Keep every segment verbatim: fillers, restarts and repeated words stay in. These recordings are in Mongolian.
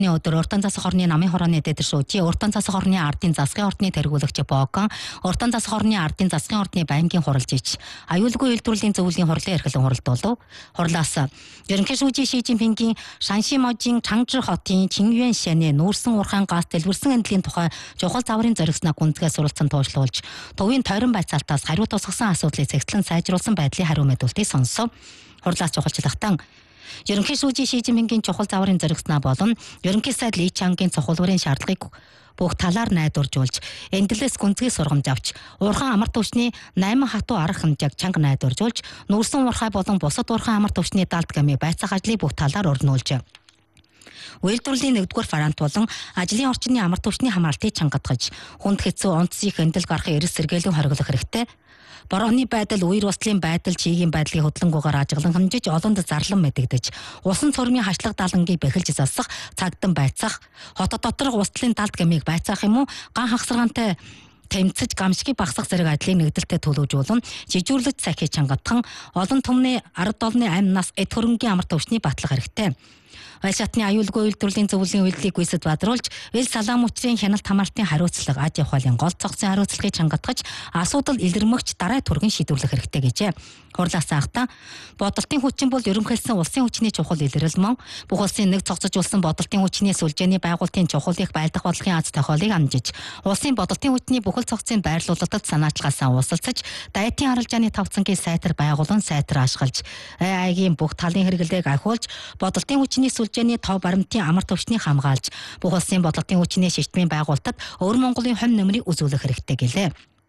өдөр уртан засаг орны намын хорооны дэдэр шүүжи уртан засаг орны ардын засгийн ордны тэргүүлэгч Богон уртан засаг орны ардын засгийн ордны байнгын хуралжич аюулгүй үйлдвэрлэлийн зөвлөлийн хурлын эрхлэн хуралдуулав. Хурлаас ерөнхий шүүжи Ши Цзиньпингийн Шаншиможийн Чангжи хотын Чинюэн шаны нүүрсэн урхан газ дэлгэрсэн эндлийн тухай чухал заврын зоригснаа гүнзгий суралцсан туушлуулж төвийн тойрон байцаалтаас хариу тусгасан асуудлыг цэгцлэн сайжруулсан байдлын хариу мэдүүлэлтийг сонссов. Хурлаас чухалчлахтан ерөнхий шүүжи Ши Цзиньпингийн чухал заврын зоригснаа болон ерөнхий сайд Ли Чангийн цохилгын шаардлагыг бүх талаар найдваржуулж, эндэрлээс гүнзгий сургамж авч, уурхайн амар түвшний найман хатуу арга хэмжээг чанга найдваржуулж, нүүрсэн уурхай болон бусад уурхайн амар түвшний даалт гамыг байцаах ажлыг бүх талаар өрнүүлжээ. Үйлдвэрлэлийн нэгдүгээр фарант болон ажлын орчны амар түвшний хамгаалтыг чангатгаж, хүнд хэцүү онцсийг эндэл гарах эрс сэргээлэн хориглох хэрэгтэй. Борооны байдал, үер услын байдал, чигийн байдлыг хөдлөнгүүгээр ажиглан хэмжиж, олонд зарлан мэдэгдэж, усан цормын хашлаг далангийг бэхэлж засах, цагдан байцаах, хотод доторх услын далд гамийг байцаах юм уу, ган хагсаргаантай тэмцэж гамшигыг багсах зэрэг ажлыг нэгдэлтэд төлөвжүүлэн, жижүүрлэж цахиж чангатхан, олон түмний ард олны амь нас эд хөрөнгийн амар түвшний батлах хэрэгтэй. Аль шатны аюулгүй үйлдвэрлэлийн зөвлөлийн үйлдэлийг гүйцэд бадруулж, эл салаам учрын хяналт хамаалтын хариуцлага, аж ахуйлын гол цогцын хариуцлагыг чангатгаж, асуудал илэрмэгч дараа түргэн шийдвэрлэх хэрэгтэй гэжээ. Хурлаас цаахтаа бодолтын хүчин бол ерөнхийлсөн улсын хүчний чухал илрэл мөн бүх улсын нэг цогцолжуулсан бодолтын хүчний сүлжээний байгуулалтын чухал их байлдах бодлогын аз тохиолыг амжиж, улсын бодолтын хүчний бүхэл цогцын байрлуулалтад санаачлагаасаа ууссалцаж, дайетын аралжааны тавцангийн сайтар байгуулан сайтар ашиглаж, эй ай-гийн бүх талын хэрэглээг ахиулж, бодолтын хүчний сүлжээний тов баримтын амар түвшнийг хамгаалж, бүх улсын бодолтын хүчний шийтмийн байгуулалтад өвөр Монголын хонь нөмрийг үзүүлэх хэрэгтэй гэлээ.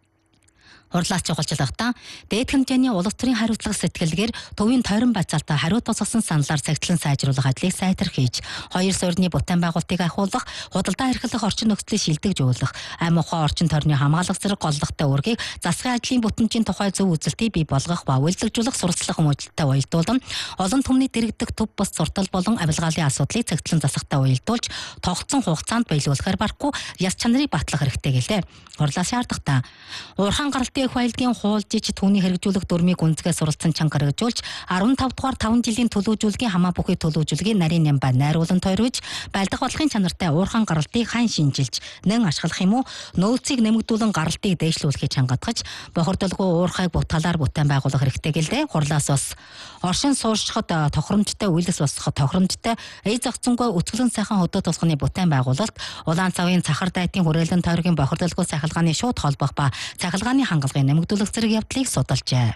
Хурлаас чухалчлахтаа дээд хэмжээний улс төрийн хариуцлага сэтгэлгээр төвийн тойрон байцаалтаа хариу тусгасан саналаар цагтлан сайжруулах ажлыг сайтар хийж, хоёр суурьны бүтээн байгуулалтыг ахиулах, худалдаа эрхлэх орчин нөхцөлийг шилдэгжүүлэх, амь ухаан орчин тойрны хамгаалах зэрэг голлогтой үүргийг засгийн ажлын бүтэмжийн тухай зөв үзэлтийг бий болгох ба үйлдвэрлэж сурталчлах хүмүүжлэлтэй уялдуулан, олон түмний дэргэдэг төв бус суртал болон авилгаалын асуудлыг цагтлан засахтай уялдуулж, тогтсон хугацаанд биелүүлэхээр барахгүй яс чанарыг батлах хэрэгтэй гэлээ. Хурлаас шаардахтаа уурхайн гаралтын их баялагын хуулжиж түүний хэрэгжүүлэх дүрмийг гүнзгий суралцсан чанга хэрэгжүүлж, арван тав дугаар таван жилийн төлөвжүүлгийн хамаа бүхий төлөвжүүлгийн нарийн нямбай найруулан тойрвож, байлдах бодлогын чанартай уурхайн гаралтыг хань шинжилж, нэн ашиглах юм уу, нөөцийг нэмэгдүүлэн гаралтыг дээшлүүлэхийг чангатгаж, бохирдолгүй уурхайг бүх талаар бүтээн байгуулах хэрэгтэй гэлээ. Хурлаас бас оршин сууршихад тохиромжтой, үйлс босгоход тохиромжтой, эй зохицонгүй өцгөлөн сайхан хөдөө тусганы бүтээн байгуулалт, улаан цавын цахар дайтын хүрээлэн тойргийн бохирдолгүй цахилгааны шууд холбох ба цахилгааны хангалгын нэмэгдүүлэх зэрэг явдлыг судалжээ.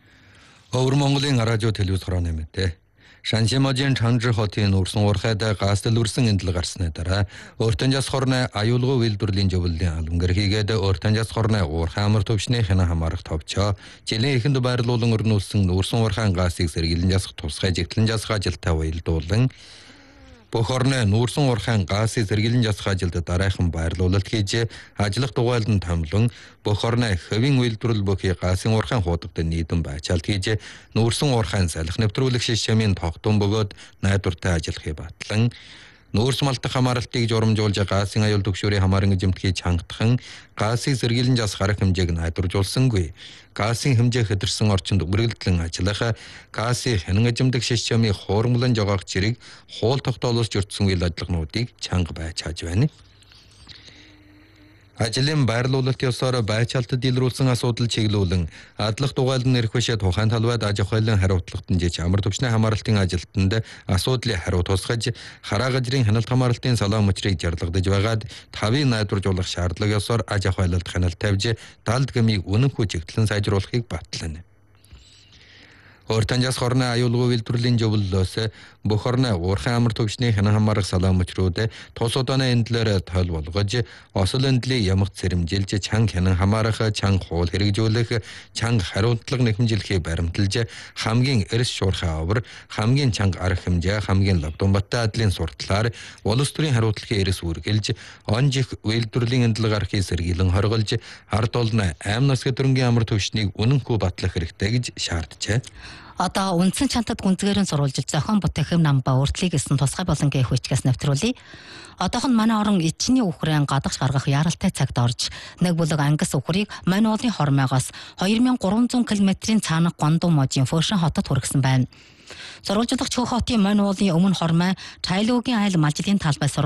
Өвөр Монголын радио телевиз хорооны мэдээ. Шаншиможийн Чангжи хотын нүүрсэн уурхайд газ дэлгэрсэн эндэл гарсны дараа өөртөн жас хорны аюулгүй үйлдвэрлэлийн зөвлөлийн албангэр хийгээд өөртөн жас хорны уурхай амар түвшний хяна хамаарах товчоо жилийн эхэнд байрлуулан өрнүүлсэн нүүрсэн уурхайн газыг сэргийлэн жасах тусгай жигтлэн жасах ажилтай уялдуулан бүх орны нүүрсэн уурхайн газыг сэргийлэн жасах ажилд дараахан байрлуулалт хийж ажиллах дугуйлан томлон бүх орны хэвийн үйлдвэрлэл бүхий газын уурхайн хуудагт нийтэн байчаалт хийж нүүрсэн уурхайн салхи нэвтрүүлэх системийн тогтун бөгөөд найдвартай ажиллахыг батлан нүүрс малтах хамааралтыг журамжуулж газын аюул түгшүүрийн хамааран эзэмтгийг чангатхан газыг сэргийлэн жасах арга хэмжээг найдваржуулсангүй. Газын хэмжээ хэдэрсэн орчинд үргэлжлэн ажиллах, газын хянан эзэмдэх системийн хуурмлан жогоох зэрэг хуул тогтоолоос журдсан үйл ажиллагаануудыг чанга байж хааж байна. Ажлын байрлуулалтын ёсоор байчаалтад илрүүлсэн асуудал чиглүүлэн адлах дугуйлан нэрх бишээ тухайн талбайд аж ахуйлын хариуцлагатан жиж амар түвшний хамааралтын ажилтнанд асуудлыг хариу тусгаж хараа газрын хяналт хамааралтын салаам учрыг жарлагдаж байгаад тавыг найдваржуулах шаардлага ёсоор аж ахуйлалд хяналт тавьж далд гмийг үнэнхүү чигтлэн сайжруулахыг батлана. Өөртөн жас хорны аюулгүй үйлдвэрлэлийн зөвлөлөөс бүх орны уурхайн амар түвшний хяна хамаарах салаам учрууд тус удааны эндлээр тойл болгож, осол эндлийг ямагт сэрэмжилж, чанга хянан хамаарах, чанга хуул хэрэгжүүлэх, чанга хариуцлага нэхэмжлэхийг баримталж, хамгийн эрс шуурхай авар, хамгийн чанга арга хэмжээ, хамгийн лавдун баттай адлын сурталаар улс төрийн хариуцлагын эрс үргэлж, онжих үйлдвэрлэлийн эндэл гарахыг сэргийлэн хорголж, ард олны аим насгийн төрөнгийн амар түвшнийг үнэнхүү батлах хэрэгтэй гэж шаарджээ. Одоо үндсэн чантад гүнзгээрэн сурвалжилж зохион бүтээх нам ба өөртлөгийг эсэн тусгай болонгийн хүчгээс нэвтрүүлье. Одоохон манай орон эчний үхрэн гадагш гаргах яралтай цагт орж, нэг бүлэг ангис үхрийг мань уулын хормойгоос хоёр мянган гурван зуун километрийн цаанах Гуандун можийн Фошин хотод хүргэсэн байна. Сурвалжлагч Хөх хотын мань уулын өмнө хормой Чайлуугийн айл малжилын талбай